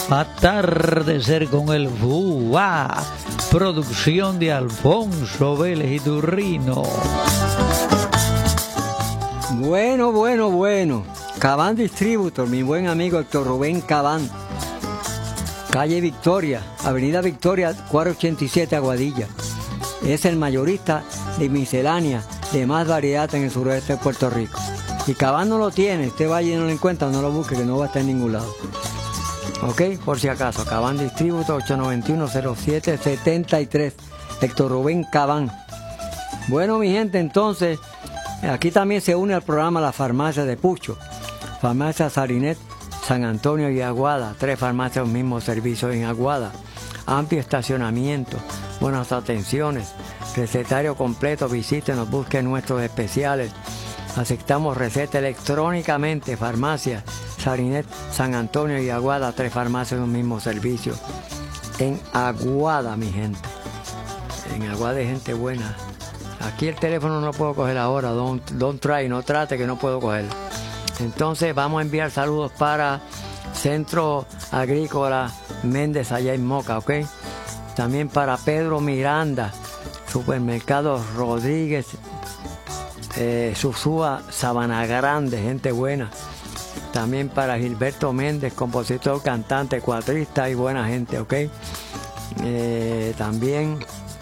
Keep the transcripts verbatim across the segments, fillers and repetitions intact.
Atardecer con el Búa, producción de Alfonso Vélez y Turrino. Bueno, bueno, bueno. Cabán Distributor, mi buen amigo Héctor Rubén Cabán. Calle Victoria, Avenida Victoria, cuatrocientos ochenta y siete, Aguadilla. Es el mayorista de miscelánea de más variedad en el suroeste de Puerto Rico. Si Cabán no lo tiene, usted vaya y no lo encuentra, no lo busque, que no va a estar en ningún lado. Ok, por si acaso, Cabán Distributor, ocho nueve uno, cero siete siete tres, Héctor Rubén Cabán. Bueno, mi gente, entonces, aquí también se une al programa la farmacia de Pucho, farmacia Sarinet, San Antonio y Aguada, tres farmacias, los mismos servicios en Aguada, amplio estacionamiento, buenas atenciones, recetario completo, visítenos, busquen nuestros especiales, aceptamos receta electrónicamente, farmacia Sarinet, San Antonio y Aguada, tres farmacias, los mismos servicios en Aguada, mi gente, en Aguada hay gente buena. Aquí el teléfono no lo puedo coger ahora, don't, don't try, no trate que no puedo cogerlo. Entonces vamos a enviar saludos para Centro Agrícola Méndez allá en Moca, ¿ok? También para Pedro Miranda, Supermercado Rodríguez, eh, Susúa, Sabana Grande, gente buena. También para Gilberto Méndez, compositor, cantante, cuatrista y buena gente, ¿ok? Eh, también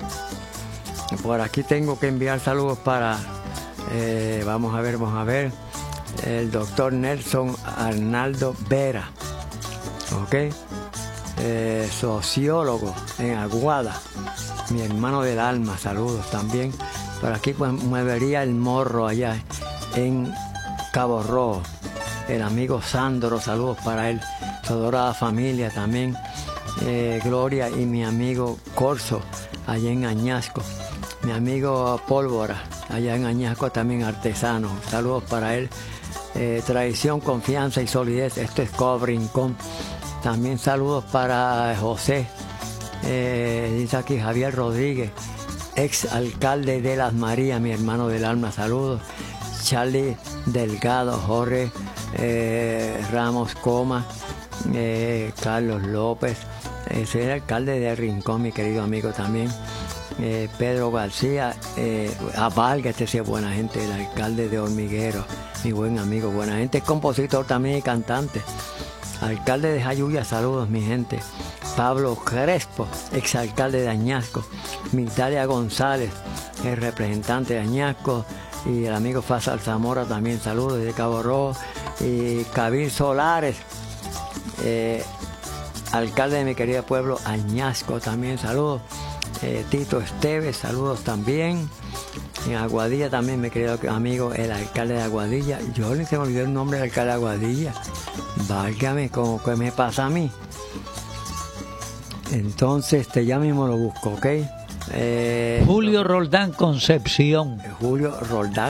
por aquí tengo que enviar saludos para, eh, vamos a ver, vamos a ver, el doctor Nelson Arnaldo Vera, ok, eh, sociólogo en Aguada, mi hermano del alma, saludos también. Por aquí pues Mueblería El Morro allá en Cabo Rojo, el amigo Sandro, saludos para él, su adorada familia también, eh, Gloria y mi amigo Corso allá en Añasco, mi amigo Pólvora allá en Añasco también, artesano, saludos para él. Eh, tradición, confianza y solidez, esto es Cobrincón. También saludos para José, eh, dice aquí Javier Rodríguez, ex alcalde de Las Marías, mi hermano del alma, saludos. Charlie Delgado, Jorge eh, Ramos Coma, eh, Carlos López, ese es el alcalde de Rincón, mi querido amigo también. Eh, Pedro García, eh, Avalga, este sí es buena gente, el alcalde de Hormiguero, mi buen amigo, buena gente, es compositor también y cantante. Alcalde de Jayuya, saludos mi gente. Pablo Crespo, exalcalde de Añasco. Migdalia González, el representante de Añasco. Y el amigo Fazal Zamora también, saludos desde Cabo Rojo. Y Cabil Solares, eh, alcalde de mi querido pueblo Añasco también, saludos. Eh, Tito Esteves, saludos también. En Aguadilla también, mi querido amigo, el alcalde de Aguadilla. Yo ni se me olvidó el nombre del alcalde de Aguadilla. Válgame, como que me pasa a mí. Entonces, este, ya mismo lo busco, ¿ok? Eh, Julio Roldán Concepción. Julio Roldán.